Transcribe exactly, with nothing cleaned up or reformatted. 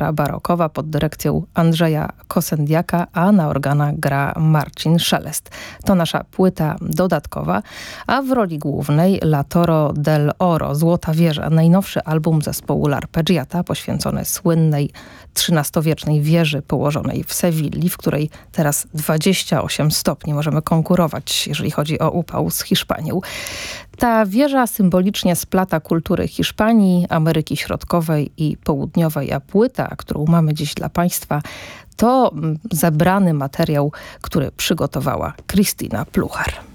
gitara barokowa pod dyrekcją Andrzeja Kosendiaka, a na organach gra Marcin Szelest. To nasza płyta dodatkowa, a w roli głównej La Toro del Oro, Złota Wieża, najnowszy album zespołu L'Arpeggiata, poświęcony słynnej trzynastowiecznej wieży położonej w Sewilli, w której teraz dwadzieścia osiem stopni. Możemy konkurować, jeżeli chodzi o upał, z Hiszpanią. Ta wieża symbolicznie splata kultury Hiszpanii, Ameryki Środkowej i Południowej, a płyta, którą mamy dziś dla Państwa, to zebrany materiał, który przygotowała Krystyna Pluchar.